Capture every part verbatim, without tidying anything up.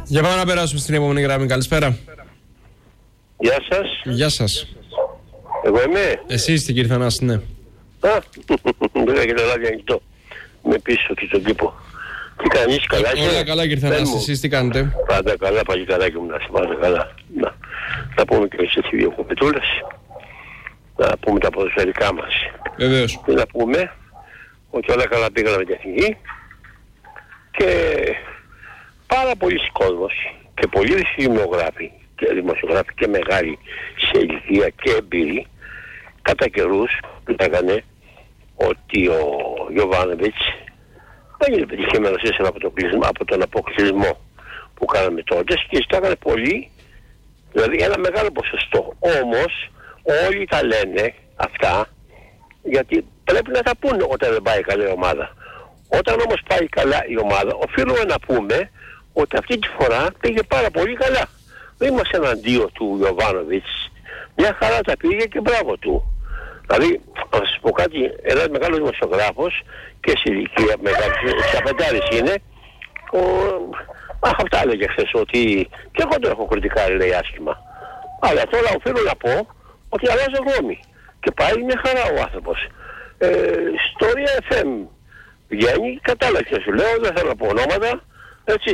Για πάμε να περάσουμε στην επόμενη γραμμή. Καλησπέρα. Γεια σας. Γεια σας. Εγώ είμαι. Εσύ είστε κύριε Θανάση, ναι. Α, δεν έχετε λάβει ανοιχτό. Είμαι πίσω και στον κήπο. Τι κάνεις, καλά είσαι? Όλα καλά κύριε Θανάση, εσείς τι κάνετε? Πάντα καλά, παλικαράκι μου, να είσαι πάντα καλά. Να, να πούμε και εμείς έτσι δύο κοπετούλες. Να πούμε τα ποδοσφαιρικά μας. Βεβαίως. Και να πούμε ότι όλα καλά πήγαμε με την εθνική και πάρα πολλοί κόσμος και πολλοί δημοσιογράφοι και δημοσιογράφοι και μεγάλοι σε ηλικία και εμπειροί κατά καιρούς λέγανε ότι ο Γιοβάνοβιτς δεν είναι πετυχημένος από, το από τον αποκλεισμό που κάναμε τότε και ζητάγανε πολύ, δηλαδή ένα μεγάλο ποσοστό. Όμως όλοι τα λένε αυτά γιατί πρέπει να τα πούνε όταν δεν πάει καλά η ομάδα. Όταν όμως πάει καλά η ομάδα οφείλουμε να πούμε ότι αυτή τη φορά πήγε πάρα πολύ καλά. Δεν είμαστε εναντίον του Γιοβάνοβιτς. Μια χαρά τα πήγε και μπράβο του. Δηλαδή, να σας πω κάτι, ένας μεγάλος δημοσιογράφος και σε ηλικία μεγάλη, σε απεντάρις είναι, ο... Αχ, αυτά έλεγε χθες, ότι και εγώ το έχω κριτικάρει, λέει, άσχημα. Αλλά τώρα οφείλω να πω ότι αλλάζω γνώμη. Και πάει μια χαρά ο άνθρωπος. Ε, στο Ρία εφ εμ βγαίνει, κατάλαβε και σου λέω, δεν θέλω να πω ονόματα, έτσι.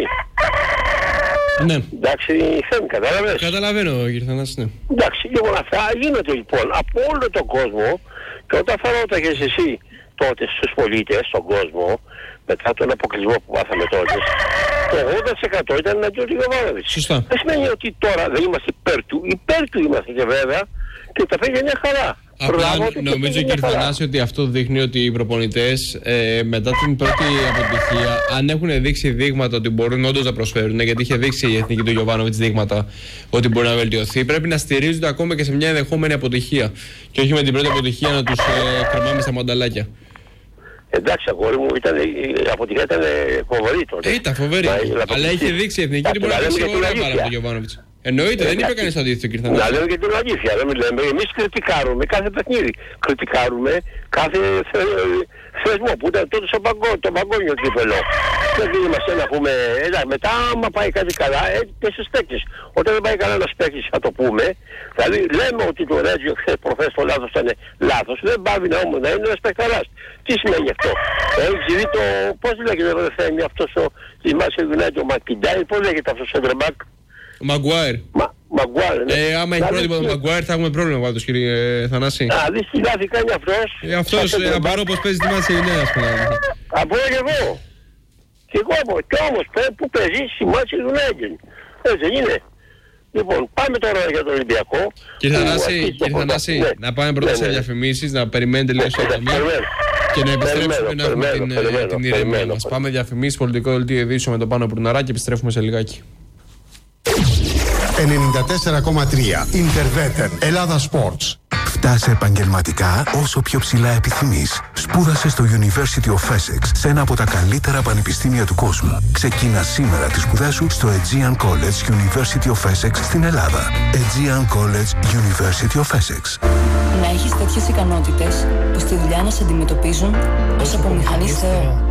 Ναι. Εντάξει, Θέμη, κατάλαβες. Καταλαβαίνω κύριε Θανάση, ναι. Εντάξει, λοιπόν αυτά γίνεται λοιπόν από όλο τον κόσμο και όταν φανόταγες εσύ τότε στους πολίτες, στον κόσμο, μετά τον αποκλεισμό που πάθαμε τότε, το ογδόντα τοις εκατό ήταν εναντίον του Γιοβάνοβιτς. Σωστά. Δεν σημαίνει ότι τώρα δεν είμαστε υπέρ του, υπέρ του είμαστε και βέβαια και τα πήγε μια χαρά. Απλά νομίζω κύριε Θανάση ότι αυτό δείχνει ότι οι προπονητές ε, μετά την πρώτη αποτυχία, αν έχουν δείξει δείγματα ότι μπορούν όντως να προσφέρουν, γιατί είχε δείξει η εθνική του Γιοβάνοβιτς δείγματα ότι μπορεί να βελτιωθεί, πρέπει να στηρίζονται ακόμα και σε μια ενδεχόμενη αποτυχία. Και όχι με την πρώτη αποτυχία να τους ε, κρεμάμε στα μανταλάκια. Εντάξει, αγόρι μου, ήταν, η αποτυχία ήταν φοβερή τότε. Ε, ήταν φοβερή. Αλλά είχε δείξει η εθνική ότι μπορεί να παίξει ωραία πάρα από τον Γιοβάνοβιτς. Εννοείται, δεν είπε κανείς αντίθετο κύριε Θανάση. Να λέμε και την αλήθεια, δεν μιλάμε. Εμείς κριτικάρουμε κάθε παιχνίδι. Κριτικάρουμε κάθε θεσμό που ήταν τότε στο παγκό, το παγκόσμιο κύπελο. Δεν είμαστε να πούμε, έλα, μετά άμα πάει κάτι καλά, ε, και στους παίκτες. Όταν δεν πάει καλά ένας παίκτης θα το πούμε. Δηλαδή λέμε ότι το Ρέτζιο χθες προχθές το λάθος ήταν λάθος. Δεν πάβει να όμως να είναι ένας παικταράς. Τι σημαίνει αυτό? Έχεις δει το, πώς λέγεται το Θέμη αυτός ο Manchester United, ο Μακιντάι, πώς λέγεται αυτός ο Σέντρεμπακ? Μαγκουάιρ. Μαγκουάιρ, ναι. Ε, άμα έχει πρόβλημα το Μαγκουάιρ θα έχουμε πρόβλημα πάντως κύριε Θανάση. Α, δεις τι λάθη κάνει αυτός. Ε, αυτός ε, αμπαρό πως παίζει τη Μαντσεστερ, ας πούμε. Από και εγώ. Και εγώ από. Και όμως που παίζει στη Manchester United. Έτσι δεν είναι? Λοιπόν, πάμε τώρα για τον Ολυμπιακό. Κύριε Θανάση, κύριε Θανάση, ναι, να πάμε πρώτα ναι, σε διαφημίσεις, να περιμένετε λίγο στο ταμείο και να επιστρέψουμε να έχουμε την, την ηρεμία μας. Πάμε διαφημίσεις, πολιτικό δελτίο ειδήσεων με τον Πάνο Πουρναρά και επιστρέφουμε σε λιγάκι. ενενήντα τέσσερα κόμμα τρία Interveten Ελλάδα Sports. Φτάσε επαγγελματικά όσο πιο ψηλά επιθυμείς. Σπούδασε στο University of Essex σε ένα από τα καλύτερα πανεπιστήμια του κόσμου. Ξεκίνα σήμερα τις σπουδές σου στο Aegean College University of Essex στην Ελλάδα. Aegean College University of Essex. Να έχεις τέτοιες ικανότητες που στη δουλειά να σε αντιμετωπίζουν ως από μηχανής Θεό.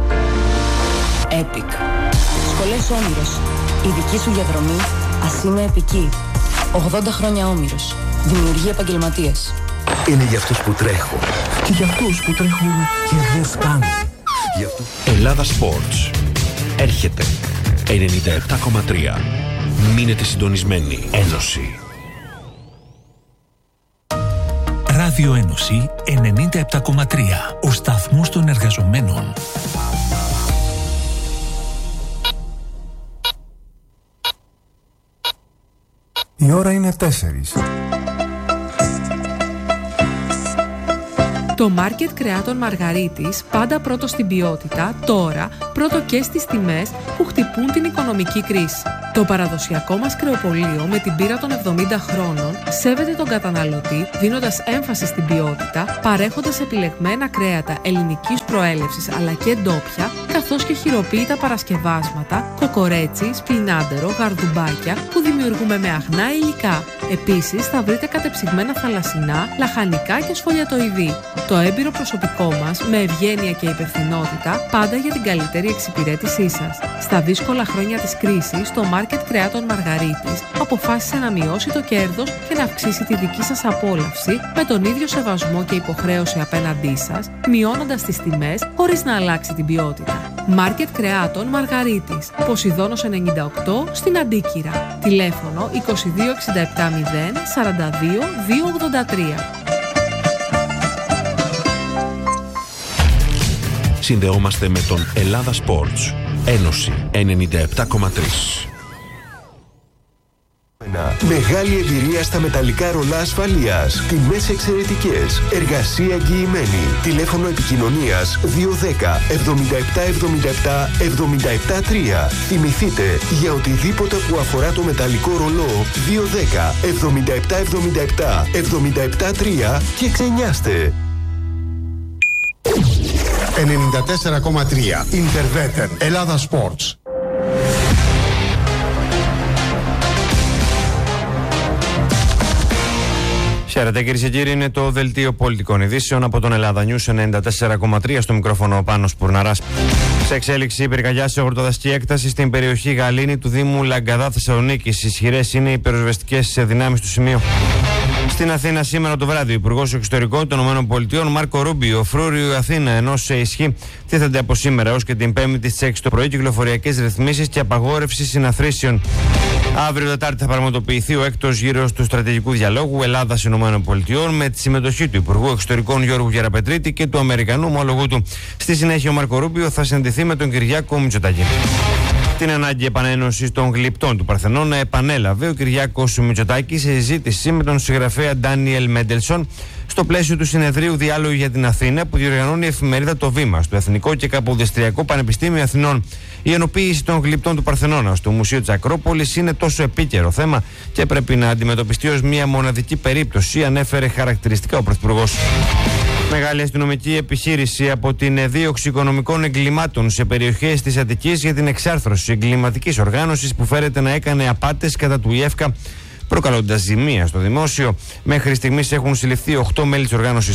Epic. Σχολές Όμηρος. Η δική σου διαδρομή ας είναι επική. ογδόντα χρόνια Όμηρος. Δημιουργεί επαγγελματίες. Είναι για αυτούς που τρέχουν και για αυτούς που τρέχουν και δεν φτάνουν. Αυτούς... Ελλάδα Sports. Έρχεται. ενενήντα επτά κόμμα τρία. Μείνετε συντονισμένοι. Ένωση. Ράδιο Ένωση ενενήντα επτά κόμμα τρία. Ο σταθμός των εργαζομένων. Η ώρα είναι τέσσερις. Το μάρκετ κρεάτων Μαργαρίτης, πάντα πρώτο στην ποιότητα, τώρα πρώτο και στις τιμές που χτυπούν την οικονομική κρίση. Το παραδοσιακό μας κρεοπωλείο με την πείρα των εβδομήντα χρόνων σέβεται τον καταναλωτή δίνοντας έμφαση στην ποιότητα, παρέχοντας επιλεγμένα κρέατα ελληνικής προέλευσης αλλά και ντόπια, καθώς και χειροποίητα παρασκευάσματα, στο κορέτσι, σπινάντερο, γαρδουμπάκια που δημιουργούμε με αγνά υλικά. Επίσης θα βρείτε κατεψυγμένα θαλασσινά, λαχανικά και σφολιατοειδή. Το έμπειρο προσωπικό μας, με ευγένεια και υπευθυνότητα, πάντα για την καλύτερη εξυπηρέτησή σας. Στα δύσκολα χρόνια της κρίσης, το Μάρκετ Κρεάτων Μαργαρίτης αποφάσισε να μειώσει το κέρδος και να αυξήσει τη δική σας απόλαυση με τον ίδιο σεβασμό και υποχρέωση απέναντί σας, μειώνοντας τις τιμές χωρίς να αλλάξει την ποιότητα. Μάρκετ Κρεάτων Μαργαρίτης, Ποσειδώνος ενενήντα οκτώ στην Αντίκυρα. Τηλέφωνο είκοσι δύο εξήντα επτά μηδέν σαράντα δύο διακόσια ογδόντα τρία. Συνδεόμαστε με τον Ελλάδα Sports. Ένωση ενενήντα επτά κόμμα τρία. Μεγάλη εμπειρία στα μεταλλικά ρολά ασφαλείας. Τιμές εξαιρετικές. Εργασία εγγυημένη. Τηλέφωνο επικοινωνίας δύο ένα μηδέν εβδομήντα επτά εβδομήντα επτά εβδομήντα επτά τρία. Θυμηθείτε, για οτιδήποτε που αφορά το μεταλλικό ρολό, δύο ένα μηδέν εβδομήντα επτά εβδομήντα επτά εβδομήντα επτά τρία και ξενιάστε. ενενήντα τέσσερα κόμμα τρία Interveten Ελλάδα Sports. Χαίρετε κυρίες και κύριοι, είναι το δελτίο πολιτικών ειδήσεων από τον Ελλάδα News ενενήντα τέσσερα κόμμα τρία, στο μικρόφωνο ο Πάνος Πουρναράς. Σε εξέλιξη, πυρκαγιά σε ορτοδασική έκταση στην περιοχή Γαλήνη του Δήμου Λαγκαδά Θεσσαλονίκης. Ισχυρές είναι οι πυροσβεστικές δυνάμεις του σημείου. Στην Αθήνα σήμερα το βράδυ, ο Υπουργός Εξωτερικών των ΗΠΑ Μάρκο Ρούμπιο, Φρούριο Αθήνα, ενώ σε ισχύ τίθενται από σήμερα έως και την Πέμπτη στις έξι το πρωί κυκλοφοριακές ρυθμίσεις και απαγόρευση συναθρήσεων. Αύριο Τετάρτη θα πραγματοποιηθεί ο έκτος γύρος του στρατηγικού διαλόγου Ελλάδα-ΗΠΑ με τη συμμετοχή του Υπουργού Εξωτερικών Γιώργου Γεραπετρίτη και του Αμερικανού ομολογού του. Στη συνέχεια, ο Μάρκο Ρούμπιο θα συναντηθεί με τον Κυριάκο Μητσοτάκη. Την ανάγκη επανένωσης των γλυπτών του Παρθενώνα επανέλαβε ο Κυριάκος Μητσοτάκης σε συζήτηση με τον συγγραφέα Ντάνιελ Μέντελσον στο πλαίσιο του συνεδρίου Διάλογου για την Αθήνα που διοργανώνει η εφημερίδα Το Βήμα στο Εθνικό και Καποδιστριακό Πανεπιστήμιο Αθηνών. Η ενοποίηση των γλυπτών του Παρθενώνα στο Μουσείο της Ακρόπολης είναι τόσο επίκαιρο θέμα και πρέπει να αντιμετωπιστεί ως μια μοναδική περίπτωση, ανέφερε χαρακτηριστικά ο Πρωθυπουργός. Μεγάλη αστυνομική επιχείρηση από την δίωξη οικονομικών εγκλημάτων σε περιοχές της Αττικής για την εξάρθρωση εγκληματικής οργάνωσης που φέρεται να έκανε απάτες κατά του ΙΕΦΚΑ, προκαλώντας ζημία στο δημόσιο. Μέχρι στιγμής έχουν συλληφθεί οκτώ μέλη της οργάνωσης.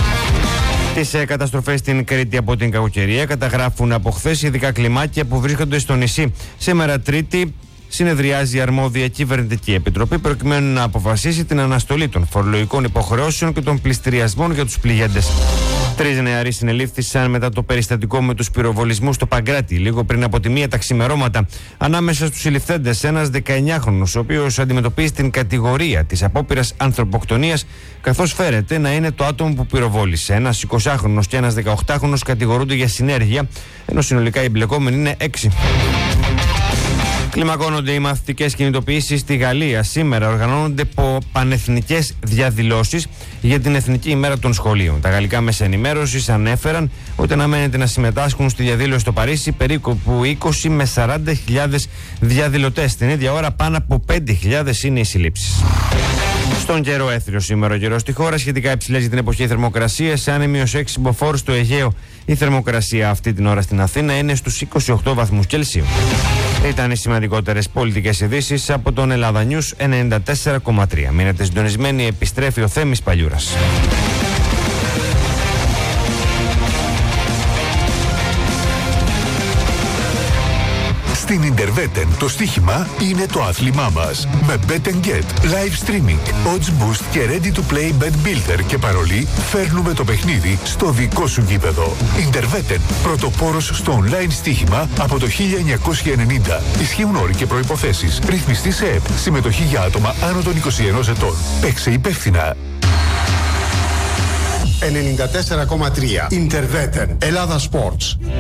Τις ε, καταστροφές στην Κρήτη από την κακοκαιρία καταγράφουν από χθες ειδικά κλιμάκια που βρίσκονται στο νησί. Σήμερα Τρίτη συνεδριάζει η αρμόδια κυβερνητική επιτροπή προκειμένου να αποφασίσει την αναστολή των φορολογικών υποχρεώσεων και των πληστηριασμών για τους πληγέντες. Τρεις νεαροί συνελήφθησαν μετά το περιστατικό με τους πυροβολισμούς στο Παγκράτη, λίγο πριν από τη μία τα ξημερώματα. Ανάμεσα στους συλληφθέντες, ένας δεκαεννιάχρονος, ο οποίος αντιμετωπίζει την κατηγορία της απόπειρας ανθρωποκτονίας, καθώς φέρεται να είναι το άτομο που πυροβόλησε. Ένας εικοσάχρονος και ένας δεκαοκτάχρονος κατηγορούνται για συνέργεια, ενώ συνολικά οι εμπλεκόμενοι είναι έξι. Κλιμακώνονται οι μαθητικές κινητοποιήσεις στη Γαλλία. Σήμερα οργανώνονται πανεθνικές διαδηλώσεις για την Εθνική ημέρα των σχολείων. Τα γαλλικά μέσα ενημέρωσης ανέφεραν ότι αναμένεται να συμμετάσχουν στη διαδήλωση στο Παρίσι περίπου είκοσι με σαράντα χιλιάδες διαδηλωτές. Την ίδια ώρα πάνω από πέντε χιλιάδες είναι οι συλλήψεις. Στον καιρό έθριο σήμερα ο καιρός στη χώρα, σχετικά υψηλές για την εποχή θερμοκρασίας, σε άνεμιος έξι συμποφόρους στο Αιγαίο. Η θερμοκρασία αυτή την ώρα στην Αθήνα είναι στους είκοσι οκτώ βαθμούς Κελσίου. Ήταν οι σημαντικότερες πολιτικές ειδήσεις από τον Ελλάδα News ενενήντα τέσσερα κόμμα τρία. Μείνετε συντονισμένοι, επιστρέφει ο Θέμης Παλιούρας. Στην Interveten το στοίχημα είναι το άθλημά μας. Με Bet and Get, live streaming, odds boost και ready to play bet builder και παρολί, φέρνουμε το παιχνίδι στο δικό σου γήπεδο. Interveten, πρωτοπόρος στο online στοίχημα από το χίλια εννιακόσια ενενήντα. Ισχύουν όροι και προϋποθέσεις. Ρυθμιστή σε ΕΠ. Συμμετοχή για άτομα άνω των είκοσι ενός ετών. Παίξε υπεύθυνα. ενενήντα τέσσερα κόμμα τρία Interveten Ελλάδα Sports.